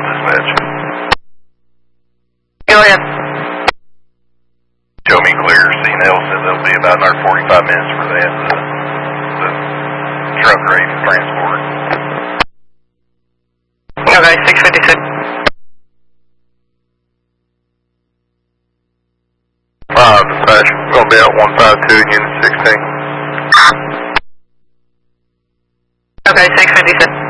dispatch. Go ahead. Show me clear. CNL said there'll be about another 45 minutes for that, the truck ready to transport. Okay, 656. Dispatch, we're going to be at 152, unit 16. Okay, 656.